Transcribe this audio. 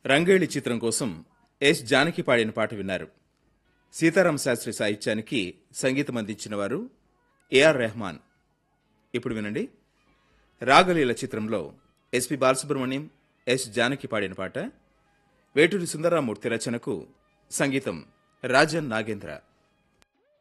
రంగేళి చిత్రం కోసం ఎస్ జానకి పాడిన పాట విన్నారు. సీతారామ శాస్త్రి సాహిత్యానికి సంగీతం అందించిన వారు ఏఆర్ రెహమాన్. ఇప్పుడు వినండి, రాగలీల చిత్రంలో ఎస్పి బాలసుబ్రహ్మణ్యం, ఎస్ జానకి పాడిన పాట. వేటూరి సుందరరామూర్తి రచనకు సంగీతం రాజన్ నాగేంద్ర.